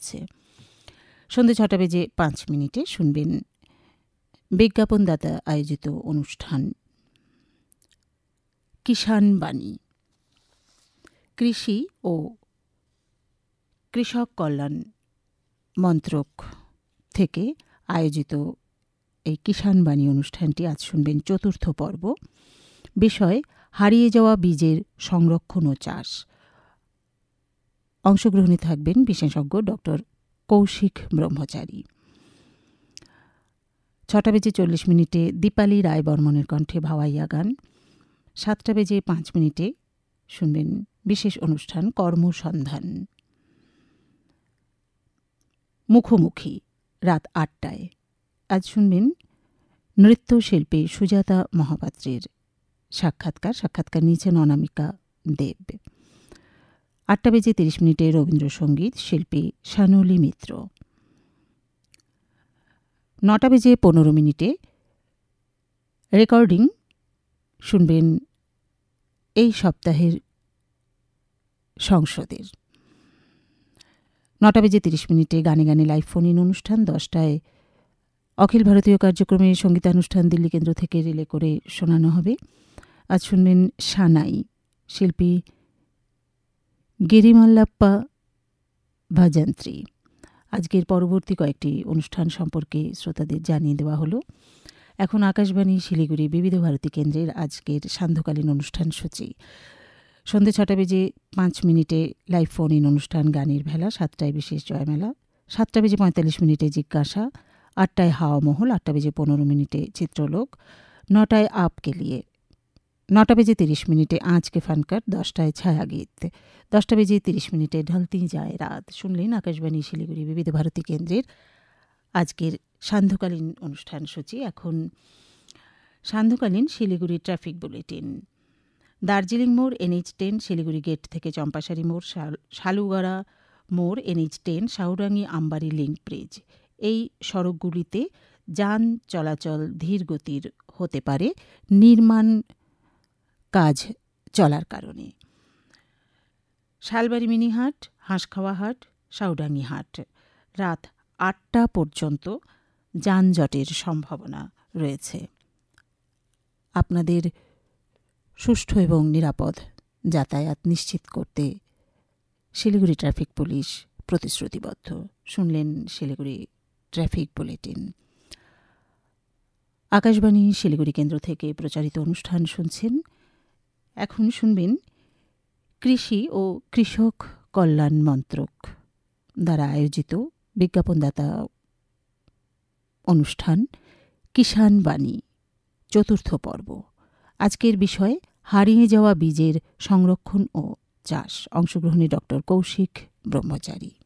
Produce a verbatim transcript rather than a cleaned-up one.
হচ্ছে। সন্ধ্যে ছটা বেজে পাঁচ মিনিটে শুনবেন বিজ্ঞাপনদাতা আয়োজিত অনুষ্ঠান কিষাণ বাণী। কৃষি ও কৃষক কল্যাণ মন্ত্রক থেকে আয়োজিত এই কিষাণ বাণী অনুষ্ঠানটি আজ শুনবেন চতুর্থ পর্ব। বিষয় হারিয়ে যাওয়া বীজের সংরক্ষণ ও চাষ। অংশগ্রহণে থাকবেন বিশেষজ্ঞ ডক্টর কৌশিক ব্রহ্মচারী। ছটা বেজে চল্লিশ মিনিটে দীপালি রায় বর্মনের কণ্ঠে ভাওয়াইয়া গান। সাতটা বেজে পাঁচ মিনিটে শুনবেন বিশেষ অনুষ্ঠান কর্মসন্ধান। মুখোমুখি রাত আটটায় আজ শুনবেন নৃত্যশিল্পী সুজাতা মহাপাত্রের সাক্ষাৎকার সাক্ষাৎকার নিয়েছেন অনামিকা দেব। আটটা বেজে তিরিশ মিনিটে রবীন্দ্রসঙ্গীত শিল্পী শানুলি মিত্র। নটা বেজে পনেরো মিনিটে রেকর্ডিং শুনবেন এই সপ্তাহের সংসদের। নটা বেজে তিরিশ মিনিটে গানে গানে লাইভ ফোন ইন অনুষ্ঠান। দশটায় অখিল ভারতীয় কার্যক্রমে সঙ্গীতানুষ্ঠান দিল্লি কেন্দ্র থেকে রিলে করে শোনানো হবে। আজ শুনবেন সানাই শিল্পী গিরিমাল্লাপ্পা ভাজান্ত্রী। আজকের পরবর্তী কয়েকটি অনুষ্ঠান সম্পর্কে শ্রোতাদের জানিয়ে দেওয়া হলো। এখন আকাশবাণী শিলিগুড়ি বিবিধ ভারতী কেন্দ্রের আজকের সান্ধ্যকালীন অনুষ্ঠান সূচি। সন্ধ্যে ছটা বেজে পাঁচ মিনিটে লাইভ ফোন ইন অনুষ্ঠান গানের ভেলা। সাতটায় বিশেষ জয়মেলা। সাতটা বেজে পঁয়তাল্লিশ মিনিটে জিজ্ঞাসা। আটটায় হাওয়া মহল। আটটা বেজে পনেরো মিনিটে চিত্রলোক। নটায় আপকে লিয়ে। নটা বেজে তিরিশ মিনিটে আজকে ফানকার। দশটায় ছায়াগীত। দশটা বেজে তিরিশ মিনিটে ঢলতি যায় রাত। শুনলেন আকাশবাণী শিলিগুড়ি বিবিধ ভারতী কেন্দ্রের আজকের সান্ধ্যকালীন অনুষ্ঠান সূচি। এখন সান্ধ্যকালীন শিলিগুড়ি ট্রাফিক বুলেটিন। দার্জিলিং মোড় এনএইচ টেন শিলিগুড়ি গেট থেকে চম্পাশারি মোড়, শালুগড়া মোড় NH ten, শাউরাঙ্গি Ambari link bridge, এই সড়কগুলিতে যান চলাচল ধীর গতির হতে পারে নির্মাণ কাজ চলার কারণে। শালবাড়ি মিনিহাট, হাঁসখাওয়া হাট, শাউডাঙ্গি হাট রাত আটটা পর্যন্ত যানজটের সম্ভাবনা রয়েছে। আপনাদের সুষ্ঠু এবং নিরাপদ যাতায়াত নিশ্চিত করতে শিলিগুড়ি ট্রাফিক পুলিশ প্রতিশ্রুতিবদ্ধ। শুনলেন শিলিগুড়ি ট্রাফিক বুলেটিন। আকাশবাণী শিলিগুড়ি কেন্দ্র থেকে প্রচারিত অনুষ্ঠান শুনছেন। এখন শুনবেন কৃষি ও কৃষক কল্যাণ মন্ত্রক দ্বারা আয়োজিত বিজ্ঞাপনদাতা অনুষ্ঠান কিষাণ বাণী চতুর্থ পর্ব। আজকের বিষয় হারিয়ে যাওয়া বীজের সংরক্ষণ ও চাষ। অংশগ্রহণে ডক্টর কৌশিক ব্রহ্মচারী।